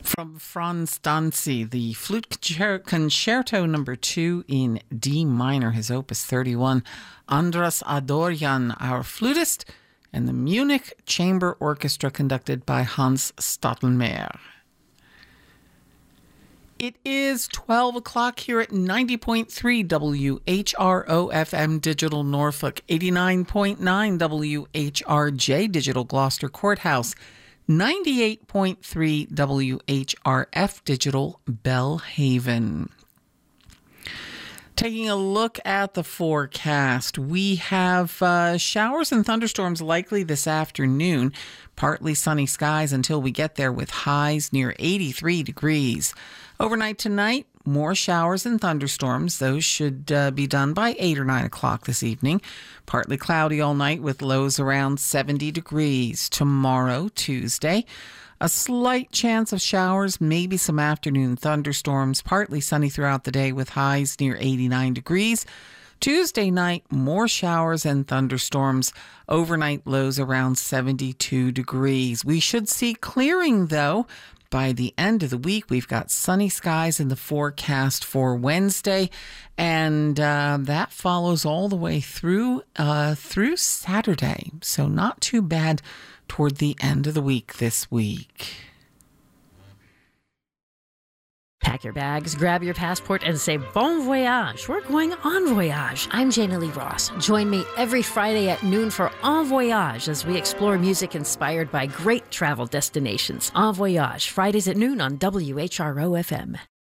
From Franz Danzi, the Flute Concerto Number 2 in D minor, his Opus 31. Andras Adorjan, our flutist, and the Munich Chamber Orchestra conducted by Hans Stottelmeyer. It is 12 o'clock here at 90.3 WHRO FM Digital Norfolk, 89.9 WHRJ Digital Gloucester Courthouse, 98.3 WHRF Digital Bellhaven. Taking a look at the forecast, we have showers and thunderstorms likely this afternoon. Partly sunny skies until we get there with highs near 83 degrees. Overnight tonight, more showers and thunderstorms. Those should be done by 8 or 9 o'clock this evening. Partly cloudy all night with lows around 70 degrees. Tomorrow, Tuesday, a slight chance of showers, maybe some afternoon thunderstorms. Partly sunny throughout the day with highs near 89 degrees. Tuesday night, more showers and thunderstorms. Overnight lows around 72 degrees. We should see clearing, though. By the end of the week, we've got sunny skies in the forecast for Wednesday, and that follows all the way through Saturday. So not too bad toward the end of the week this week. Pack your bags, grab your passport, and say bon voyage. We're going en voyage. I'm Jana Lee Ross. Join me every Friday at noon for En Voyage as we explore music inspired by great travel destinations. En Voyage, Fridays at noon on WHRO FM.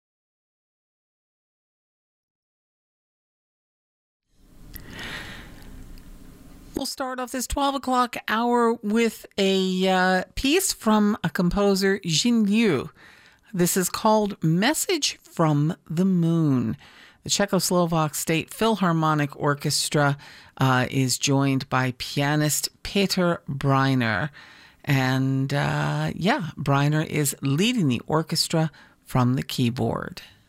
We'll start off this 12 o'clock hour with a piece from a composer, Jin Liu. This is called Message from the Moon. The Czechoslovak State Philharmonic Orchestra is joined by pianist Peter Breiner. And Breiner is leading the orchestra from the keyboard.